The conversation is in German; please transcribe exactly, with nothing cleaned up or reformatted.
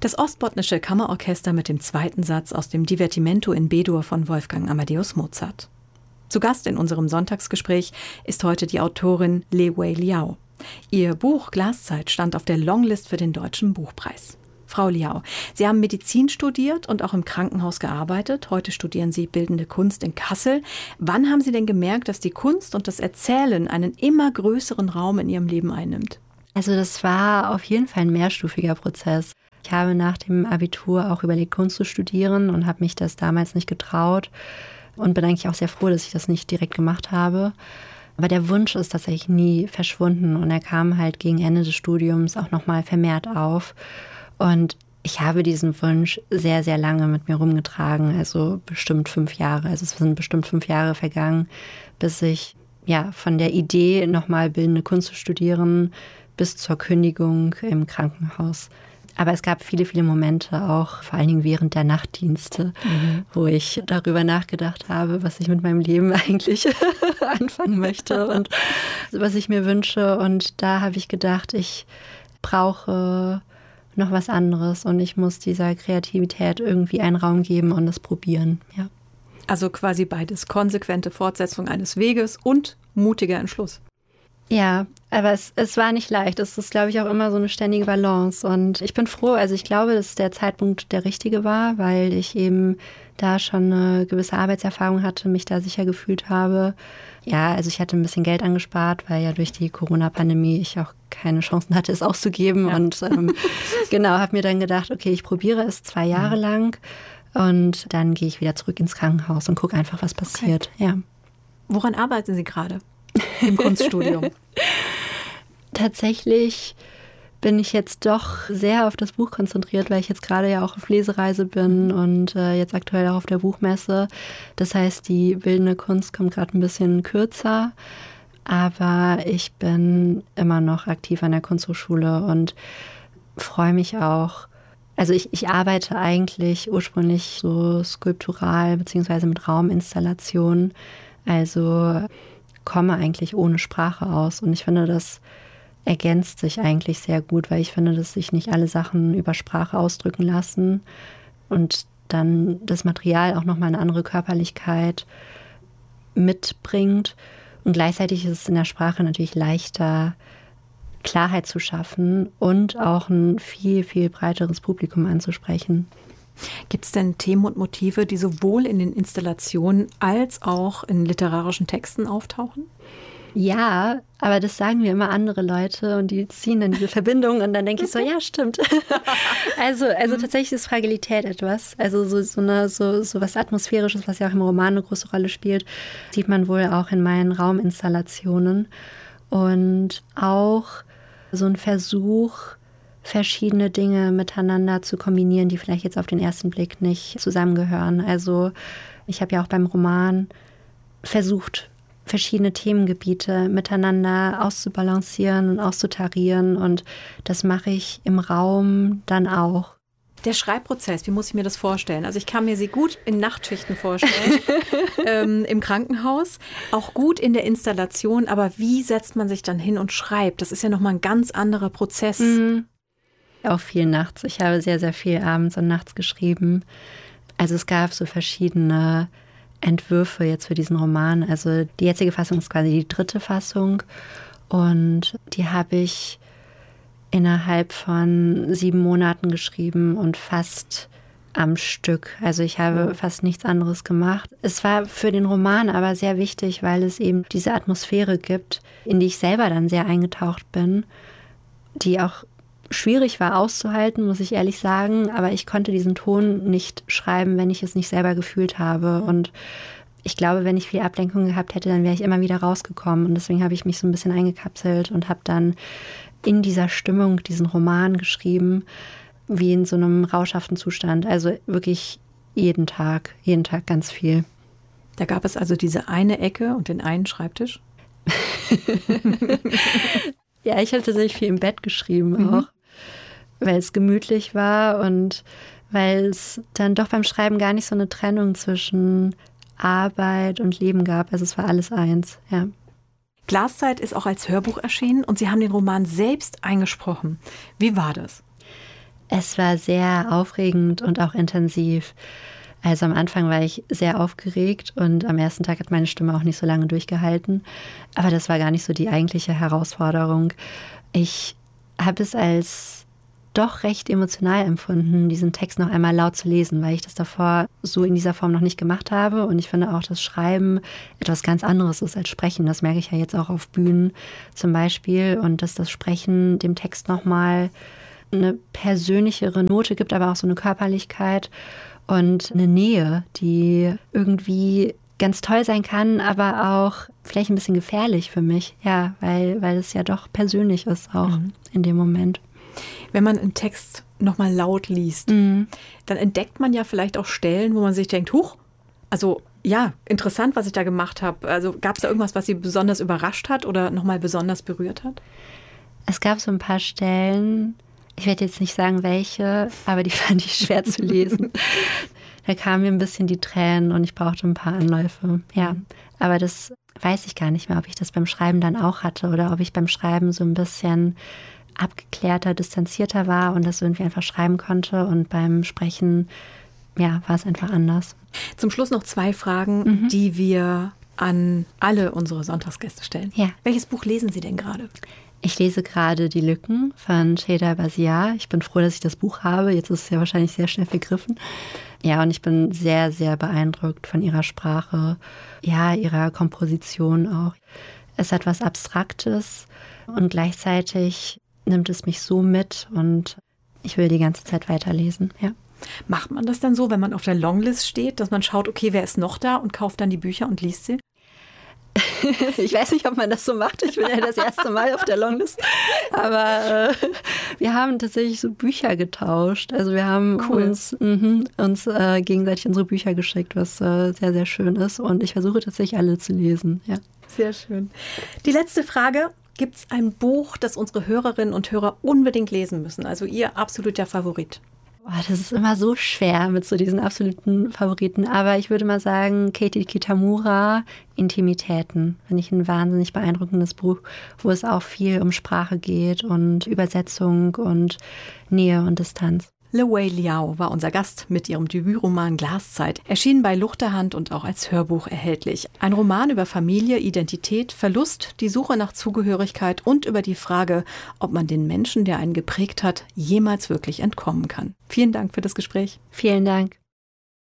Das Ostbotnische Kammerorchester mit dem zweiten Satz aus dem Divertimento in B-Dur von Wolfgang Amadeus Mozart. Zu Gast in unserem Sonntagsgespräch ist heute die Autorin Li Wei Liao. Ihr Buch Glaszeit stand auf der Longlist für den Deutschen Buchpreis. Frau Liao, Sie haben Medizin studiert und auch im Krankenhaus gearbeitet. Heute studieren Sie Bildende Kunst in Kassel. Wann haben Sie denn gemerkt, dass die Kunst und das Erzählen einen immer größeren Raum in Ihrem Leben einnimmt? Also das war auf jeden Fall ein mehrstufiger Prozess. Ich habe nach dem Abitur auch überlegt, Kunst zu studieren und habe mich das damals nicht getraut und bin eigentlich auch sehr froh, dass ich das nicht direkt gemacht habe. Aber der Wunsch ist tatsächlich nie verschwunden und er kam halt gegen Ende des Studiums auch nochmal vermehrt auf. Und ich habe diesen Wunsch sehr, sehr lange mit mir rumgetragen, also bestimmt fünf Jahre. Also es sind bestimmt fünf Jahre vergangen, bis ich ja von der Idee, nochmal Bildende Kunst zu studieren, bis zur Kündigung im Krankenhaus. Aber es gab viele, viele Momente, auch vor allen Dingen während der Nachtdienste, mhm. wo ich darüber nachgedacht habe, was ich mit meinem Leben eigentlich anfangen möchte und was ich mir wünsche. Und da habe ich gedacht, ich brauche noch was anderes und ich muss dieser Kreativität irgendwie einen Raum geben und es probieren. Ja. Also quasi beides, konsequente Fortsetzung eines Weges und mutiger Entschluss. Ja, aber es, es war nicht leicht. Es ist, glaube ich, auch immer so eine ständige Balance. Und ich bin froh, also ich glaube, dass der Zeitpunkt der richtige war, weil ich eben da schon eine gewisse Arbeitserfahrung hatte, mich da sicher gefühlt habe. Ja, also ich hatte ein bisschen Geld angespart, weil ja durch die Corona-Pandemie ich auch keine Chancen hatte, es auszugeben. Ja. Und ähm, genau, habe mir dann gedacht, okay, ich probiere es zwei Jahre mhm. lang und dann gehe ich wieder zurück ins Krankenhaus und gucke einfach, was passiert. Okay. Ja. Woran arbeiten Sie gerade im Kunststudium? Tatsächlich bin ich jetzt doch sehr auf das Buch konzentriert, weil ich jetzt gerade ja auch auf Lesereise bin und äh, jetzt aktuell auch auf der Buchmesse. Das heißt, die bildende Kunst kommt gerade ein bisschen kürzer, aber ich bin immer noch aktiv an der Kunsthochschule und freue mich auch. Also ich, ich arbeite eigentlich ursprünglich so skulptural beziehungsweise mit Rauminstallationen, also komme eigentlich ohne Sprache aus und ich finde, das ergänzt sich eigentlich sehr gut, weil ich finde, dass sich nicht alle Sachen über Sprache ausdrücken lassen und dann das Material auch nochmal eine andere Körperlichkeit mitbringt. Und gleichzeitig ist es in der Sprache natürlich leichter, Klarheit zu schaffen und auch ein viel, viel breiteres Publikum anzusprechen. Gibt es denn Themen und Motive, die sowohl in den Installationen als auch in literarischen Texten auftauchen? Ja, aber das sagen mir immer andere Leute und die ziehen dann diese Verbindung und dann denke ich so, ja, stimmt. Also, also tatsächlich ist Fragilität etwas, also so, so, eine, so, so was Atmosphärisches, was ja auch im Roman eine große Rolle spielt, sieht man wohl auch in meinen Rauminstallationen und auch so ein Versuch, verschiedene Dinge miteinander zu kombinieren, die vielleicht jetzt auf den ersten Blick nicht zusammengehören. Also ich habe ja auch beim Roman versucht, verschiedene Themengebiete miteinander auszubalancieren und auszutarieren und das mache ich im Raum dann auch. Der Schreibprozess, wie muss ich mir das vorstellen? Also ich kann mir sie gut in Nachtschichten vorstellen, ähm, im Krankenhaus, auch gut in der Installation, aber wie setzt man sich dann hin und schreibt? Das ist ja nochmal ein ganz anderer Prozess. Mhm. Auch viel nachts. Ich habe sehr, sehr viel abends und nachts geschrieben. Also es gab so verschiedene Entwürfe jetzt für diesen Roman. Also die jetzige Fassung ist quasi die dritte Fassung und die habe ich innerhalb von sieben Monaten geschrieben und fast am Stück. Also ich habe fast nichts anderes gemacht. Es war für den Roman aber sehr wichtig, weil es eben diese Atmosphäre gibt, in die ich selber dann sehr eingetaucht bin, die auch schwierig war auszuhalten, muss ich ehrlich sagen, aber ich konnte diesen Ton nicht schreiben, wenn ich es nicht selber gefühlt habe und ich glaube, wenn ich viel Ablenkung gehabt hätte, dann wäre ich immer wieder rausgekommen und deswegen habe ich mich so ein bisschen eingekapselt und habe dann in dieser Stimmung diesen Roman geschrieben, wie in so einem rauschhaften Zustand, also wirklich jeden Tag, jeden Tag ganz viel. Da gab es also diese eine Ecke und den einen Schreibtisch? Ja, ich habe tatsächlich viel im Bett geschrieben mhm. auch, weil es gemütlich war und weil es dann doch beim Schreiben gar nicht so eine Trennung zwischen Arbeit und Leben gab. Also es war alles eins, ja. Glaszeit ist auch als Hörbuch erschienen und Sie haben den Roman selbst eingesprochen. Wie war das? Es war sehr aufregend und auch intensiv. Also am Anfang war ich sehr aufgeregt und am ersten Tag hat meine Stimme auch nicht so lange durchgehalten. Aber das war gar nicht so die eigentliche Herausforderung. Ich habe es als doch recht emotional empfunden, diesen Text noch einmal laut zu lesen, weil ich das davor so in dieser Form noch nicht gemacht habe. Und ich finde auch, dass Schreiben etwas ganz anderes ist als Sprechen. Das merke ich ja jetzt auch auf Bühnen zum Beispiel. Und dass das Sprechen dem Text nochmal eine persönlichere Note gibt, aber auch so eine Körperlichkeit und eine Nähe, die irgendwie ganz toll sein kann, aber auch vielleicht ein bisschen gefährlich für mich. Ja, weil, weil es ja doch persönlich ist auch mhm. in dem Moment. Wenn man einen Text nochmal laut liest, mhm. dann entdeckt man ja vielleicht auch Stellen, wo man sich denkt, huch, also ja, interessant, was ich da gemacht habe. Also gab es da irgendwas, was Sie besonders überrascht hat oder nochmal besonders berührt hat? Es gab so ein paar Stellen, ich werde jetzt nicht sagen, welche, aber die fand ich schwer zu lesen. Da kamen mir ein bisschen die Tränen und ich brauchte ein paar Anläufe. Ja, aber das weiß ich gar nicht mehr, ob ich das beim Schreiben dann auch hatte oder ob ich beim Schreiben so ein bisschen abgeklärter, distanzierter war und das irgendwie einfach schreiben konnte. Und beim Sprechen, ja, war es einfach anders. Zum Schluss noch zwei Fragen, mhm. die wir an alle unsere Sonntagsgäste stellen. Ja. Welches Buch lesen Sie denn gerade? Ich lese gerade Die Lücken von Cheda Baziar. Ich bin froh, dass ich das Buch habe. Jetzt ist es ja wahrscheinlich sehr schnell vergriffen. Ja, und ich bin sehr, sehr beeindruckt von ihrer Sprache, ja, ihrer Komposition auch. Es hat was Abstraktes und gleichzeitig nimmt es mich so mit und ich will die ganze Zeit weiterlesen, ja. Macht man das dann so, wenn man auf der Longlist steht, dass man schaut, okay, wer ist noch da und kauft dann die Bücher und liest sie? Ich weiß nicht, ob man das so macht. Ich bin ja das erste Mal auf der Longlist. Aber äh, wir haben tatsächlich so Bücher getauscht. Also wir haben cool. uns, mh, uns äh, gegenseitig unsere Bücher geschickt, was äh, sehr, sehr schön ist. Und ich versuche tatsächlich alle zu lesen, ja. Sehr schön. Die letzte Frage. Gibt es ein Buch, das unsere Hörerinnen und Hörer unbedingt lesen müssen? Also Ihr absoluter Favorit? Oh, das ist immer so schwer mit so diesen absoluten Favoriten. Aber ich würde mal sagen, Katie Kitamura, Intimitäten. Finde ich ein wahnsinnig beeindruckendes Buch, wo es auch viel um Sprache geht und Übersetzung und Nähe und Distanz. Le Wei Liao war unser Gast mit ihrem Debütroman Glaszeit, erschienen bei Luchterhand und auch als Hörbuch erhältlich. Ein Roman über Familie, Identität, Verlust, die Suche nach Zugehörigkeit und über die Frage, ob man den Menschen, der einen geprägt hat, jemals wirklich entkommen kann. Vielen Dank für das Gespräch. Vielen Dank.